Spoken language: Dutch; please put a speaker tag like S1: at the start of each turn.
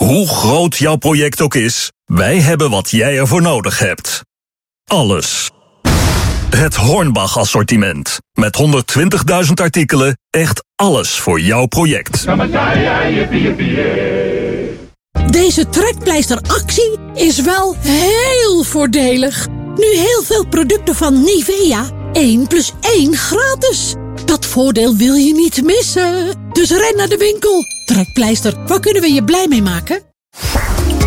S1: Hoe groot jouw project ook is, wij hebben wat jij ervoor nodig hebt. Alles. Het Hornbach-assortiment. Met 120.000 artikelen, echt alles voor jouw project.
S2: Deze trekpleisteractie is wel heel voordelig. Nu heel veel producten van Nivea 1 + 1 gratis. Dat voordeel wil je niet missen. Dus ren naar de winkel. Trekpleister, waar kunnen we je blij mee maken?